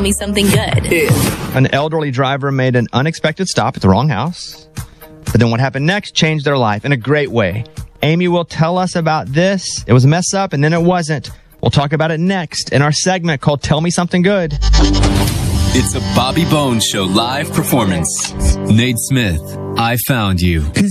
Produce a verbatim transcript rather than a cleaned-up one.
me something good. An elderly driver made an unexpected stop at the wrong house. But then what happened next changed their life in a great way. Amy will tell us about this. It was a mess up, and then it wasn't. We'll talk about it next in our segment called Tell Me Something Good. It's a Bobby Bones Show live performance. Nate Smith, I Found You.